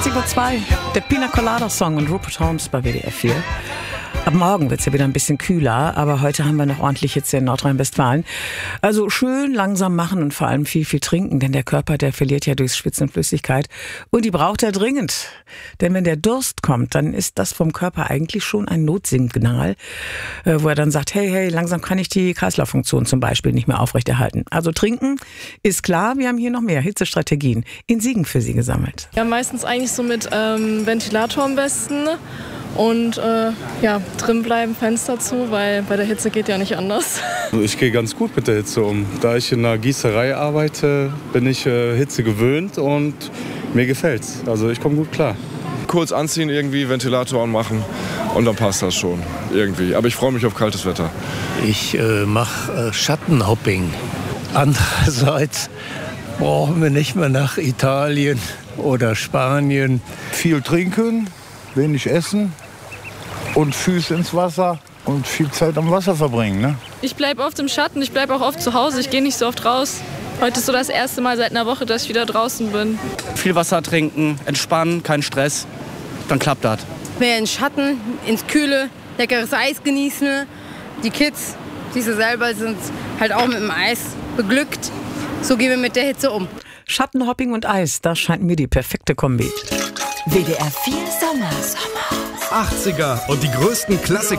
20:02 Uhr, der Pina Colada Song und Rupert Holmes bei WDR 4. Ab morgen wird es ja wieder ein bisschen kühler, aber heute haben wir noch ordentlich Hitze in Nordrhein-Westfalen. Also schön langsam machen und vor allem viel, viel trinken, denn der Körper, der verliert ja durchs Schwitzen Flüssigkeit und die braucht er dringend. Denn wenn der Durst kommt, dann ist das vom Körper eigentlich schon ein Notsignal, wo er dann sagt, hey, langsam kann ich die Kreislauffunktion zum Beispiel nicht mehr aufrechterhalten. Also trinken ist klar, wir haben hier noch mehr Hitzestrategien in Siegen für Sie gesammelt. Ja, meistens eigentlich so mit Ventilator am besten. Und drin bleiben, Fenster zu, weil bei der Hitze geht ja nicht anders. Also ich gehe ganz gut mit der Hitze um. Da ich in einer Gießerei arbeite, bin ich Hitze gewöhnt und mir gefällt's. Also ich komme gut klar. Kurz anziehen, irgendwie Ventilator anmachen und dann passt das schon irgendwie. Aber ich freue mich auf kaltes Wetter. Ich mache Schattenhopping. Andererseits brauchen wir nicht mehr nach Italien oder Spanien. Viel trinken, wenig essen und Füße ins Wasser und viel Zeit am Wasser verbringen. Ne? Ich bleibe oft im Schatten, ich bleibe auch oft zu Hause, ich gehe nicht so oft raus. Heute ist so das erste Mal seit einer Woche, dass ich wieder draußen bin. Viel Wasser trinken, entspannen, kein Stress, dann klappt das. Mehr in Schatten, ins Kühle, leckeres Eis genießen. Die Kids, die sie selber sind, halt auch mit dem Eis beglückt. So gehen wir mit der Hitze um. Schattenhopping und Eis, das scheint mir die perfekte Kombi. WDR 4 Sommer. 80er und die größten Klassiker.